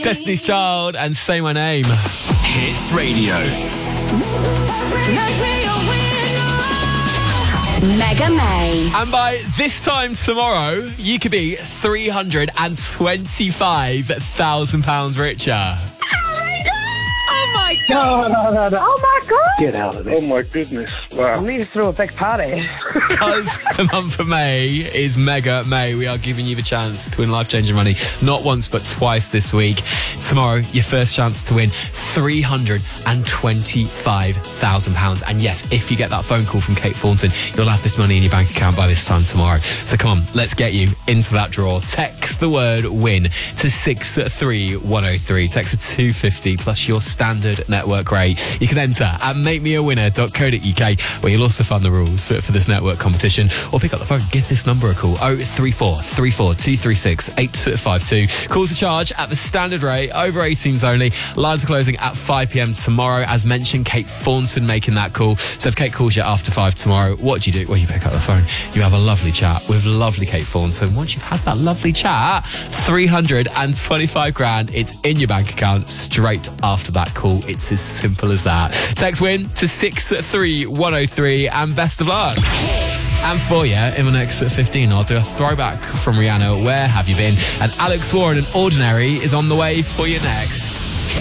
Destiny's Child and Say My Name. Hits Radio. Mega May. And by this time tomorrow, you could be £325,000 richer. No. Oh my God! Get out of there. Oh my goodness! Wow. I need to throw a big party. Because the month of May is Mega May, we are giving you the chance to win life-changing money, not once but twice this week. Tomorrow, your first chance to win £325,000. And yes, if you get that phone call from Kate Thornton, you'll have this money in your bank account by this time tomorrow. So come on, let's get you into that draw. Text the word WIN to 63103. Text a 250 plus your standard network rate. You can enter at makemeawinner.co.uk, where you'll also find the rules for this network competition, or pick up the phone, give this number a call, 034 34 236 852. Calls are charged at the standard rate, over 18s only. Lines are closing at 5 p.m. tomorrow. As mentioned, Kate Thornton making that call. So if Kate calls you after 5 tomorrow, what do you do? Well, you pick up the phone, you have a lovely chat with lovely Kate Thornton. Once you've had that lovely chat, 325 grand, it's in your bank account straight after that call. It's as simple as that. Text WIN to 63103 and best of luck. And for you, in the next 15, I'll do a throwback from Rihanna, Where Have You Been? And Alex Warren and Ordinary is on the way for you next.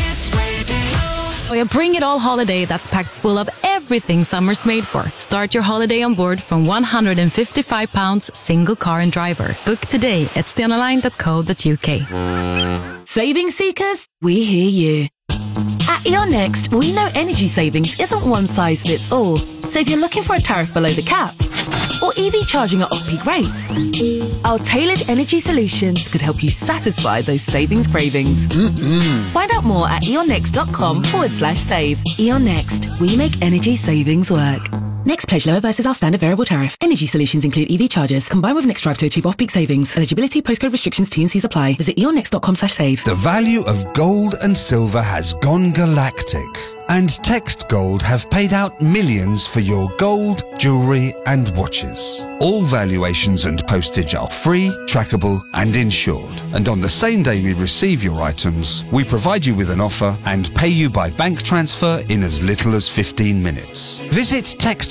For a Bring It All holiday that's packed full of everything summer's made for. Start your holiday on board from £155 single car and driver. Book today at stenaline.co.uk. Saving seekers, we hear you. At E.ON Next, we know energy savings isn't one size fits all. So if you're looking for a tariff below the cap, or EV charging at off-peak rates, our tailored energy solutions could help you satisfy those savings cravings. Find out more at eonnext.com/save. E.ON Next, we make energy savings work. Next pledge lower versus our standard variable tariff. Energy solutions include EV chargers, combined with Next Drive to achieve off-peak savings. Eligibility, postcode restrictions, T&Cs apply. Visit eonnext.com/save. The value of gold and silver has gone galactic. And Text Gold have paid out millions for your gold, jewellery and watches. All valuations and postage are free, trackable and insured. And on the same day we receive your items, we provide you with an offer and pay you by bank transfer in as little as 15 minutes. Visit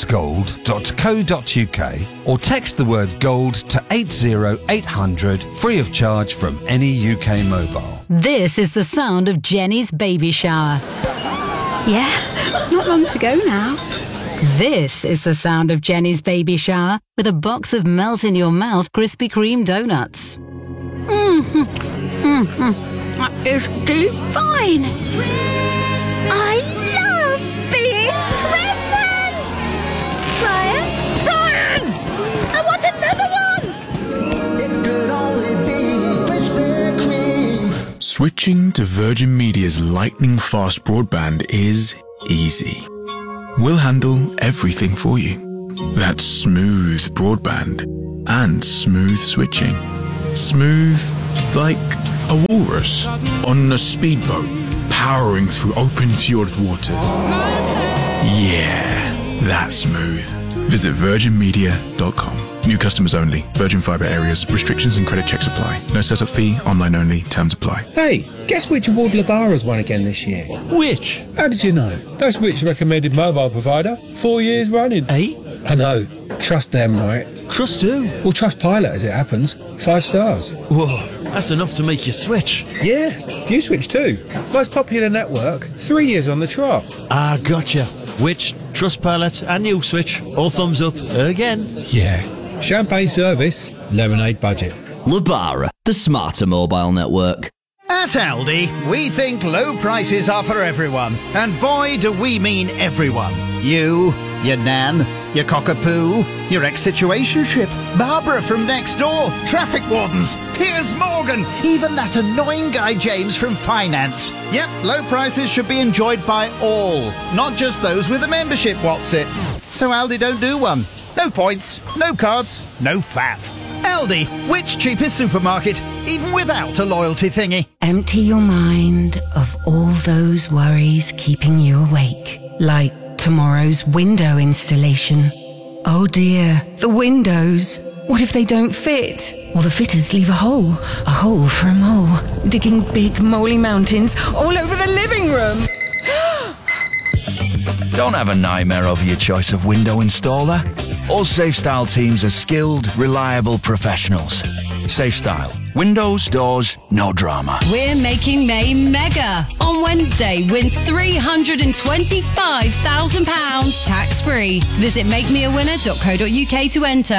textgold.co.uk or text the word gold to 80800 free of charge from any UK mobile. This is the sound of Jenny's baby shower. Yeah, not long to go now. This is the sound of Jenny's baby shower with a box of melt-in-your-mouth Krispy Kreme donuts. That is divine. I love being pregnant. Brian, I want another one. It could only be Krispy Kreme. Switching to Virgin Media's lightning-fast broadband is easy. We'll handle everything for you. That's smooth broadband and smooth switching. Smooth like a walrus on a speedboat powering through open fjord waters. Yeah, that's smooth. Visit virginmedia.com. New customers only. Virgin Fibre areas. Restrictions and credit checks apply. No setup fee. Online only. Terms apply. Hey, guess which award Lebara's won again this year? Which? How did you know? That's which recommended mobile provider. 4 years running. Eh? I know. Trust them, right? Trust who? Well, trust Pilot as it happens. 5 stars. Whoa, that's enough to make you switch. Yeah, you switch too. Most popular network. 3 years on the trot. Ah, gotcha. Which, Trustpilot and you switch. All thumbs up again. Yeah. Champagne service, lemonade budget. Lebara, the smarter mobile network. At Aldi, we think low prices are for everyone. And boy, do we mean everyone. You, your nan, your cockapoo, your ex-situationship, Barbara from next door, traffic wardens, Piers Morgan, even that annoying guy James from finance. Yep, low prices should be enjoyed by all, not just those with a membership, what's it? So Aldi don't do one. No points, no cards, no faff. Aldi, which cheapest supermarket, even without a loyalty thingy? Empty your mind of all those worries keeping you awake. Like tomorrow's window installation. Oh dear, the windows. What if they don't fit? Or the fitters leave a hole for a mole, digging big moly mountains all over the living room. Don't have a nightmare over your choice of window installer. All SafeStyle teams are skilled, reliable professionals. SafeStyle. Windows, doors, no drama. We're making May mega. On Wednesday, win £325,000 tax-free. Visit makemeawinner.co.uk to enter.